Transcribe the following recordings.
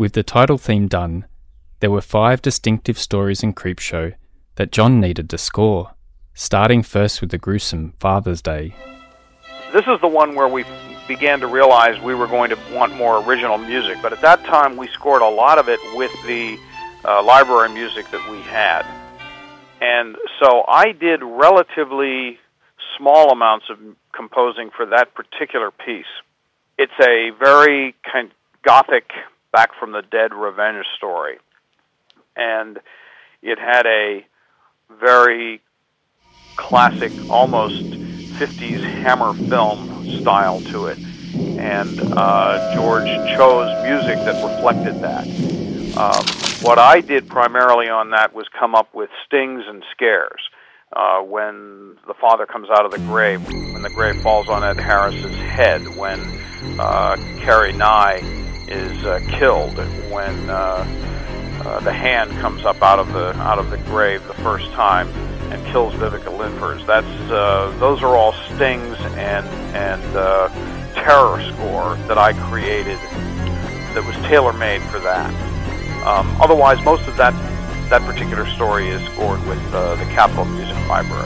With the title theme done, there were 5 distinctive stories in Creepshow that John needed to score, starting first with the gruesome Father's Day. This is the one where we began to realize we were going to want more original music, but at that time we scored a lot of it with the library music that we had. And so I did relatively small amounts of composing for that particular piece. It's a very kind of gothic, back from the dead revenge story. And it had a very classic, almost 50s Hammer film style to it. And George chose music that reflected that. What I did primarily on that was come up with stings and scares. When the father comes out of the grave, when the grave falls on Ed Harris's head, when Carrie Nye is killed, when the hand comes up out of the grave the first time and kills Vivica Linfors. Those are all stings and terror score that I created that was tailor-made for that. Otherwise, most of that particular story is scored with the Capitol Music Library.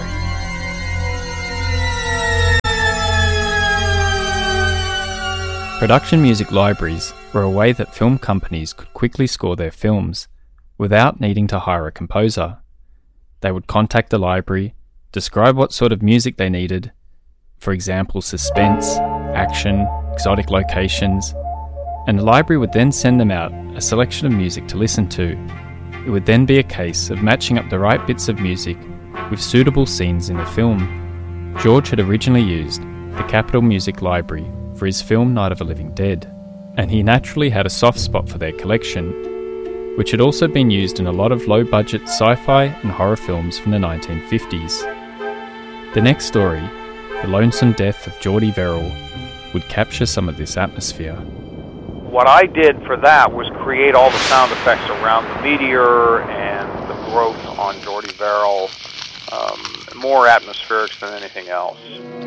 Production music libraries were a way that film companies could quickly score their films without needing to hire a composer. They would contact the library, describe what sort of music they needed, for example suspense, action, exotic locations, and the library would then send them out a selection of music to listen to. It would then be a case of matching up the right bits of music with suitable scenes in the film. George had originally used the Capitol Music Library for his film Night of the Living Dead, and he naturally had a soft spot for their collection, which had also been used in a lot of low-budget sci-fi and horror films from the 1950s. The next story, The Lonesome Death of Jordy Verrill, would capture some of this atmosphere. What I did for that was create all the sound effects around the meteor and the growth on Jordy Verrill, more atmospherics than anything else.